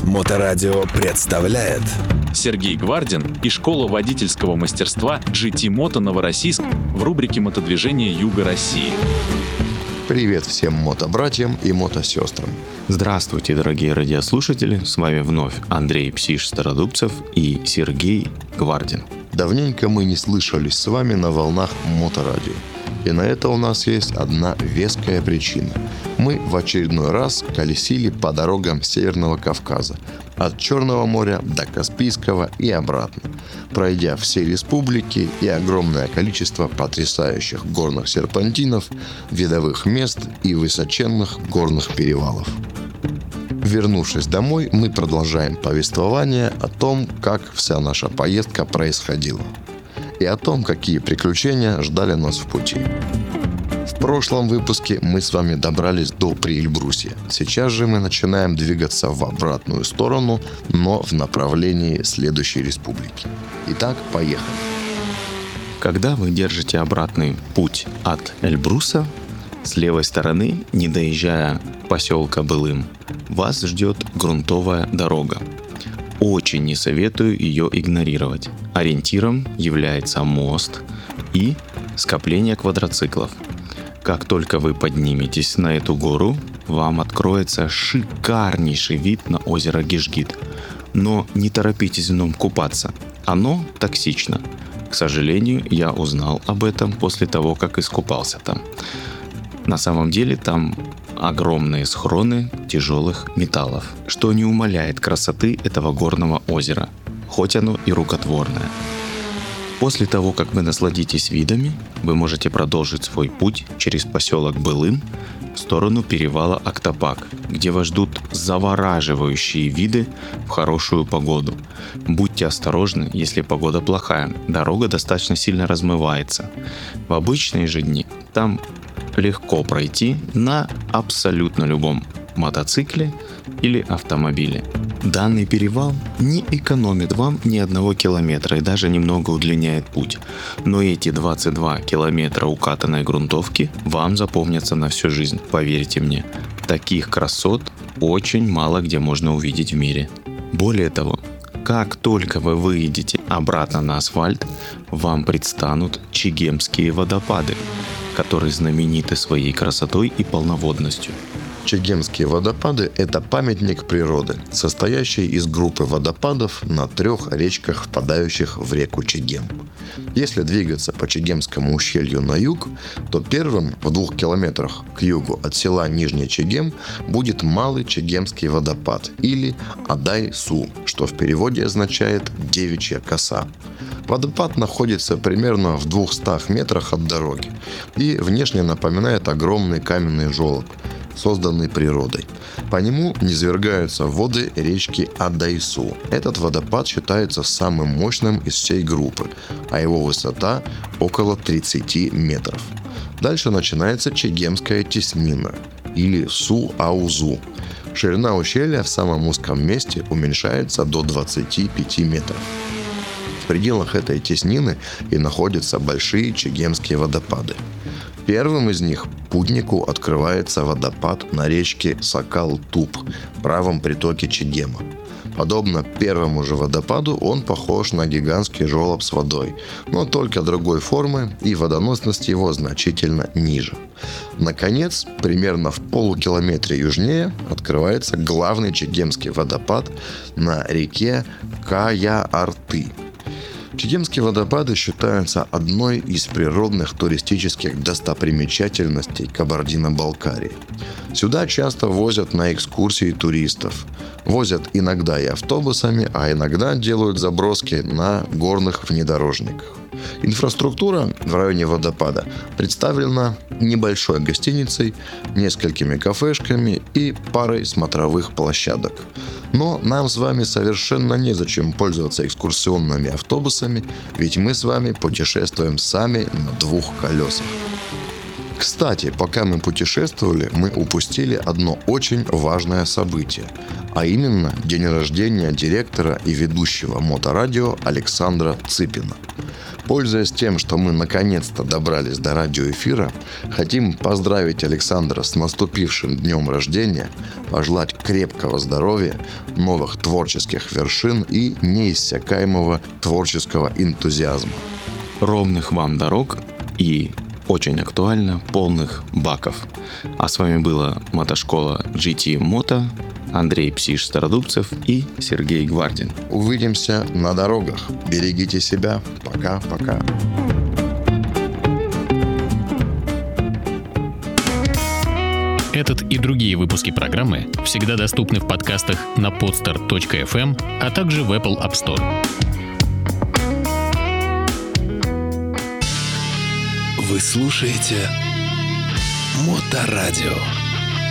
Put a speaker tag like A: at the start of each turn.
A: Моторадио представляет
B: Сергей Гвардин и школа водительского мастерства GT Moto Новороссийск в рубрике «Мотодвижение Юга России».
C: Привет всем мотобратьям и мотосестрам.
D: Здравствуйте, дорогие радиослушатели, с вами вновь Андрей Псиш Стародубцев и Сергей Гвардин.
C: Давненько мы не слышались с вами на волнах моторадио. И на это у нас есть одна веская причина. Мы в очередной раз колесили по дорогам Северного Кавказа, от Черного моря до Каспийского и обратно, пройдя все республики и огромное количество потрясающих горных серпантинов, видовых мест и высоченных горных перевалов. Вернувшись домой, мы продолжаем повествование о том, как вся наша поездка происходила. И о том, какие приключения ждали нас в пути. В прошлом выпуске мы с вами добрались до Приэльбрусья. Сейчас же мы начинаем двигаться в обратную сторону, но в направлении следующей республики. Итак, поехали.
D: Когда вы держите обратный путь от Эльбруса, с левой стороны, не доезжая поселка Былым, вас ждет грунтовая дорога. Очень не советую ее игнорировать. Ориентиром является мост и скопление квадроциклов. Как только вы подниметесь на эту гору, вам откроется шикарнейший вид на озеро Гижгит. Но не торопитесь в нем купаться. Оно токсично. К сожалению, я узнал об этом после того, как искупался там. На самом деле там огромные схроны тяжелых металлов, что не умаляет красоты этого горного озера, хоть оно и рукотворное. После того, как вы насладитесь видами, вы можете продолжить свой путь через поселок Былым в сторону перевала Октопак, где вас ждут завораживающие виды в хорошую погоду. Будьте осторожны, если погода плохая, дорога достаточно сильно размывается. В обычные же дни там легко пройти на абсолютно любом мотоцикле или автомобиле. Данный перевал не экономит вам ни одного километра и даже немного удлиняет путь. Но эти 22 километра укатанной грунтовки вам запомнятся на всю жизнь, поверьте мне. Таких красот очень мало где можно увидеть в мире. Более того, как только вы выйдете обратно на асфальт, вам предстанут Чегемские водопады, которые знамениты своей красотой и полноводностью.
C: Чегемские водопады – это памятник природы, состоящий из группы водопадов на 3 речках, впадающих в реку Чегем. Если двигаться по Чегемскому ущелью на юг, то первым в 2 километрах к югу от села Нижний Чегем будет Малый Чегемский водопад или Адай-Су, что в переводе означает «девичья коса». Водопад находится примерно в 200 метрах от дороги и внешне напоминает огромный каменный желоб, созданный природой. По нему низвергаются воды речки Адай-Су. Этот водопад считается самым мощным из всей группы, а его высота около 30 метров. Дальше начинается Чегемская теснина или Су-Аузу. Ширина ущелья в самом узком месте уменьшается до 25 метров. В пределах этой теснины и находятся большие Чегемские водопады. Первым из них путнику открывается водопад на речке Сакал-Туп, правом притоке Чегема. Подобно первому же водопаду, он похож на гигантский желоб с водой, но только другой формы, и водоносность его значительно ниже. Наконец, примерно в полукилометре южнее открывается главный Чегемский водопад на реке Кая-Арты. Чегемские водопады считаются одной из природных туристических достопримечательностей Кабардино-Балкарии. Сюда часто возят на экскурсии туристов. Возят иногда и автобусами, а иногда делают заброски на горных внедорожниках. Инфраструктура в районе водопада представлена небольшой гостиницей, несколькими кафешками и парой смотровых площадок. Но нам с вами совершенно незачем пользоваться экскурсионными автобусами, ведь мы с вами путешествуем сами на 2 колесах. Кстати, пока мы путешествовали, мы упустили одно очень важное событие, а именно день рождения директора и ведущего моторадио Александра Цыпина. Пользуясь тем, что мы наконец-то добрались до радиоэфира, хотим поздравить Александра с наступившим днем рождения, пожелать крепкого здоровья, новых творческих вершин и неиссякаемого творческого энтузиазма.
D: Ровных вам дорог и, очень актуально, полных баков. А с вами была мотошкола GT Moto, Андрей Псиш-Стародубцев и Сергей Гвардин.
C: Увидимся на дорогах. Берегите себя. Пока-пока.
E: Этот и другие выпуски программы всегда доступны в подкастах на podstar.fm, а также в Apple App Store.
A: Вы слушаете Моторадио.